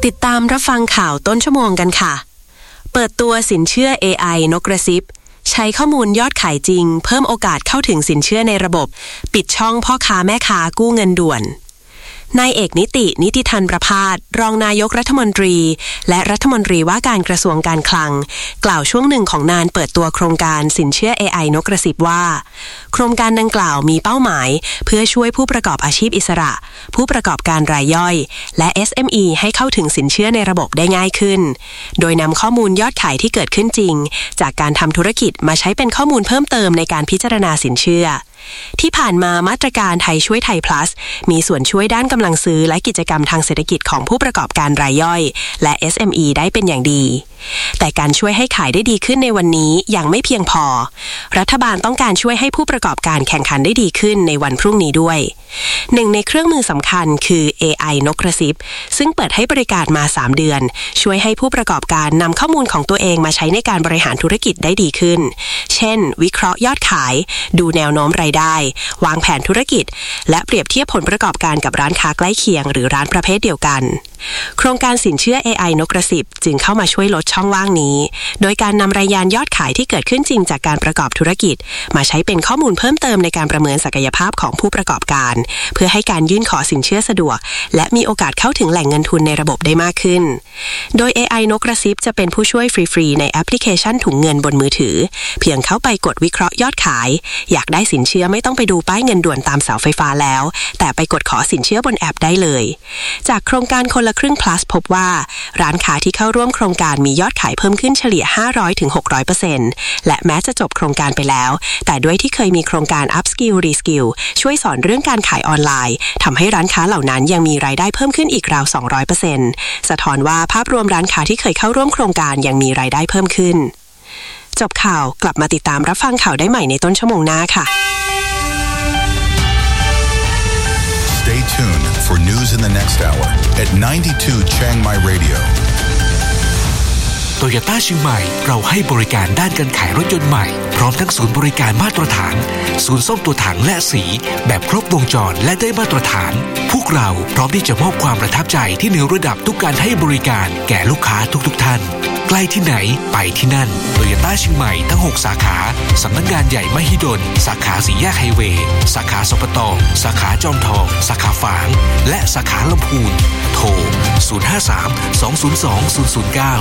ติดตามรับฟังข่าวต้นชั่วโมงกันค่ะเปิดตัวสินเชื่อ AI นกกระซิบใช้ข้อมูลยอดขายจริงเพิ่มโอกาสเข้าถึงสินเชื่อในระบบปิดช่องพ่อค้าแม่ค้ากู้เงินด่วนนายเอกนิติธันประภาสรองนายกรัฐมนตรีและรัฐมนตรีว่าการกระทรวงการคลังกล่าวช่วงหนึ่งของงานเปิดตัวโครงการสินเชื่อ AI นกกระซิบว่าโครงการดังกล่าวมีเป้าหมายเพื่อช่วยผู้ประกอบอาชีพอิสระผู้ประกอบการรายย่อยและ SME ให้เข้าถึงสินเชื่อในระบบได้ง่ายขึ้นโดยนำข้อมูลยอดขายที่เกิดขึ้นจริงจากการทำธุรกิจมาใช้เป็นข้อมูลเพิ่มเติมในการพิจารณาสินเชื่อที่ผ่านมามาตรการไทยช่วยไทย plus มีส่วนช่วยด้านกำลังซื้อและกิจกรรมทางเศรษฐกิจของผู้ประกอบการรายย่อยและ SME ได้เป็นอย่างดีแต่การช่วยให้ขายได้ดีขึ้นในวันนี้ยังไม่เพียงพอรัฐบาลต้องการช่วยให้ผู้ประกอบการแข่งขันได้ดีขึ้นในวันพรุ่งนี้ด้วยหนึ่งในเครื่องมือสำคัญคือ AI นกกระซิบซึ่งเปิดให้บริการมา3เดือนช่วยให้ผู้ประกอบการนำข้อมูลของตัวเองมาใช้ในการบริหารธุรกิจได้ดีขึ้นเช่นวิเคราะห์ยอดขายดูแนวโน้มรายได้วางแผนธุรกิจและเปรียบเทียบผลประกอบการกับร้านค้าใกล้เคียงหรือร้านประเภทเดียวกันโครงการสินเชื่อ AI นกกระซิบจึงเข้ามาช่วยลดช่องว่างนี้โดยการนำรายงานยอดขายที่เกิดขึ้นจริงจากการประกอบธุรกิจมาใช้เป็นข้อมูลเพิ่มเติมในการประเมินศักยภาพของผู้ประกอบการเพื่อให้การยื่นขอสินเชื่อสะดวกและมีโอกาสเข้าถึงแหล่งเงินทุนในระบบได้มากขึ้นโดย AI นกกระซิบจะเป็นผู้ช่วยฟรีๆในแอปพลิเคชันถุงเงินบนมือถือเพียงเข้าไปกดวิเคราะห์ยอดขายอยากได้สินเชื่อไม่ต้องไปดูป้ายเงินด่วนตามเสาไฟฟ้าแล้วแต่ไปกดขอสินเชื่อบนแอปได้เลยจากโครงการคนละครึ่ง plus พบว่าร้านค้าที่เข้าร่วมโครงการมียอดขายเพิ่มขึ้นเฉลี่ย 500-600% และแม้จะจบโครงการไปแล้วแต่ด้วยที่เคยมีโครงการ up skill re skill ช่วยสอนเรื่องการขายออนไลน์ทำให้ร้านค้าเหล่านั้นยังมีรายได้เพิ่มขึ้นอีกราว 200% สะท้อนว่าภาพรวมร้านค้าที่เคยเข้าร่วมโครงการยังมีรายได้เพิ่มขึ้นจบข่าวกลับมาติดตามรับฟังข่าวได้ใหม่ในต้นชั่วโมงหน้าค่ะ Stay tuned for news in the next hour at 92 Chiang Mai Radio โตโยต้าเชียงใหม่เราให้บริการด้านการขายรถยนต์ใหม่พร้อมทั้งศูนย์บริการมาตรฐานศูนย์ซ่อมตัวถังและสีแบบครบวงจรและได้มาตรฐานพวกเราพร้อมที่จะมอบความประทับใจที่เหนือระดับทุกการให้บริการแก่ลูกค้าทุกท่านใกล้ที่ไหนไปที่นั่นโตโยต้าเชียงใหม่ทั้ง6สาขาสำนักงานใหญ่มหิดลสาขาสี่แยกไฮเวย์สาขาสปต.สาขาจอมทองสาขาฝางและสาขาลำพูนโทร053 202 009